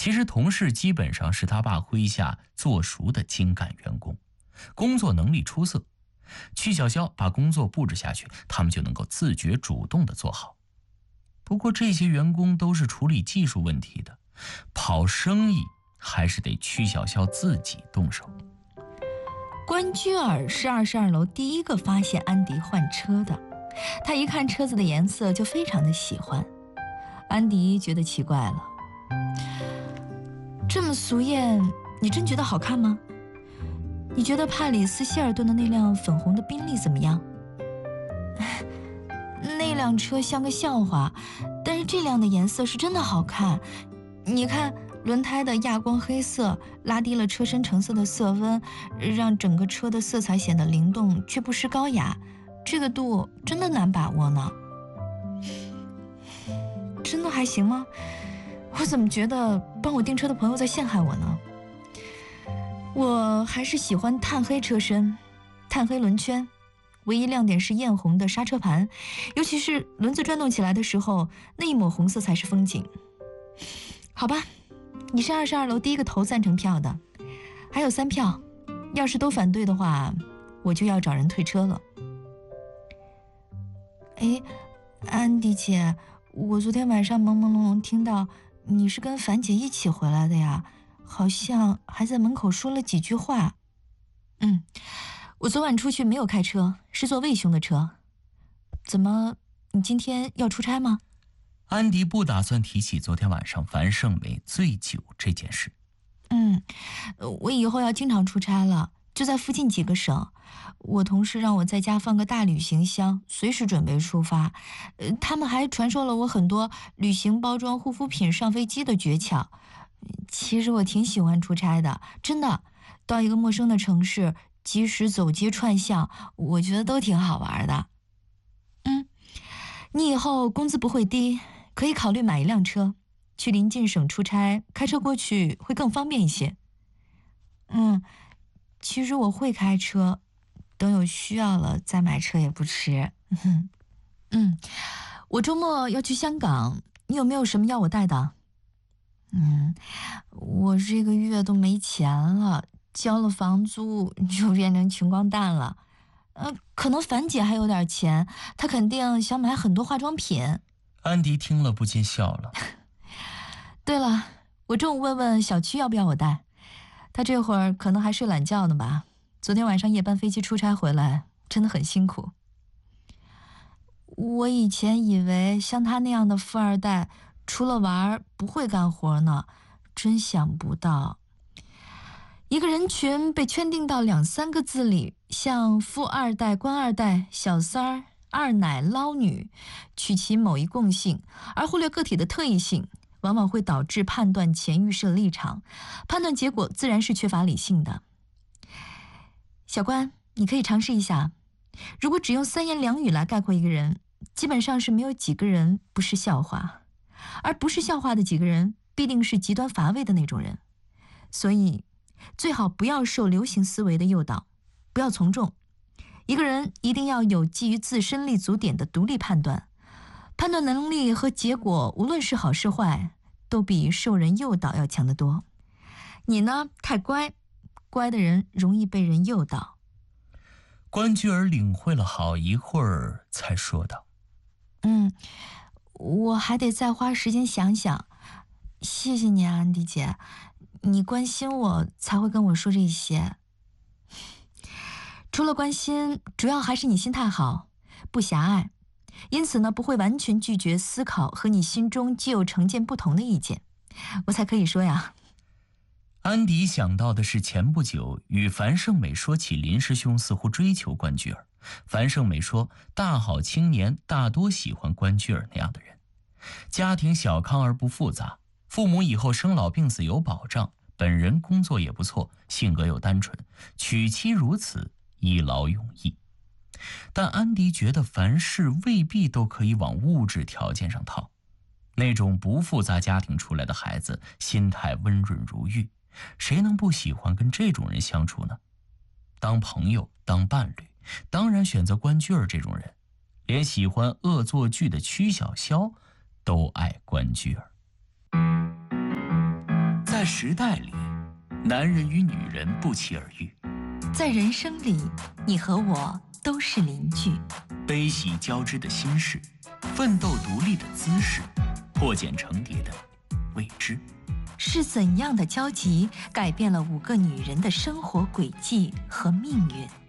其实同事基本上是他爸麾下做熟的精干员工，工作能力出色。曲筱绡把工作布置下去，他们就能够自觉主动地做好。不过这些员工都是处理技术问题的，跑生意还是得曲筱绡自己动手。 关雎尔是22楼第一个发现安迪换车的，他一看车子的颜色就非常的喜欢。安迪觉得奇怪了，这么俗艳，你真觉得好看吗？你觉得帕里斯希尔顿的那辆粉红的宾利怎么样？那辆车像个笑话，但是这辆的颜色是真的好看。你看，轮胎的亚光黑色拉低了车身橙色的色温，让整个车的色彩显得灵动却不失高雅。这个度真的难把握呢。真的还行吗？我怎么觉得帮我订车的朋友在陷害我呢？我还是喜欢炭黑车身、炭黑轮圈，唯一亮点是艳红的刹车盘，尤其是轮子转动起来的时候，那一抹红色才是风景。好吧，你是22楼第一个投赞成票的，还有3票，要是都反对的话，我就要找人退车了。哎，安迪姐，我昨天晚上朦朦胧胧听到你是跟樊姐一起回来的呀，好像还在门口说了几句话。我昨晚出去没有开车，是坐魏兄的车。怎么，你今天要出差吗？ 安迪不打算提起昨天晚上樊胜美醉酒这件事。 我以后要经常出差了，就在附近几个省。我同事让我在家放个大旅行箱，随时准备出发。他们还传授了我很多旅行包装护肤品上飞机的诀窍。其实我挺喜欢出差的，真的。到一个陌生的城市，即使走街串巷，我觉得都挺好玩的。你以后工资不会低，可以考虑买一辆车，去邻近省出差，开车过去会更方便一些。其实我会开车，等有需要了再买车也不迟。我周末要去香港，你有没有什么要我带的？我这个月都没钱了，交了房租就变成穷光蛋了。可能樊姐还有点钱，她肯定想买很多化妆品。 安迪听了不禁笑了。 对了，我中午问问小区要不要我带，他这会儿可能还睡懒觉呢吧。昨天晚上夜班飞机出差回来，真的很辛苦。我以前以为像他那样的富二代，除了玩不会干活呢，真想不到。一个人群被圈定到2、3个字里，像富二代、官二代、小三儿、二奶、捞女，取其某一共性，而忽略个体的特异性，往往会导致判断前预设立场，判断结果自然是缺乏理性的。小关，你可以尝试一下，如果只用3言2语来概括一个人，基本上是没有几个人不是笑话，而不是笑话的几个人，必定是极端乏味的那种人。所以最好不要受流行思维的诱导，不要从众。一个人一定要有基于自身立足点的独立判断，判断能力和结果无论是好是坏，都比受人诱导要强得多。你呢，太乖，乖的人容易被人诱导。 关雎尔领会了好一会儿，才说道： 我还得再花时间想想。谢谢你啊，安迪姐，你关心我才会跟我说这些。除了关心，主要还是你心态好，不狭隘，因此呢，不会完全拒绝思考和你心中既有成见不同的意见，我才可以说呀。 安迪想到的是前不久与樊胜美说起林师兄似乎追求关雎尔，樊胜美说大好青年大多喜欢关雎尔那样的人，家庭小康而不复杂，父母以后生老病死有保障，本人工作也不错，性格又单纯，娶妻如此，一劳永逸。但安迪觉得凡事未必都可以往物质条件上套，那种不复杂家庭出来的孩子，心态温润如玉，谁能不喜欢跟这种人相处呢？当朋友，当伴侣，当然选择关雎尔这种人，连喜欢恶作剧的曲筱绡都爱关雎尔。 时代里，男人与女人不期而遇； 在人生里，你和我都是邻居。 悲喜交织的心事，奋斗独立的姿势，破茧成蝶的未知。 是怎样的交集改变了5个女人的生活轨迹和命运？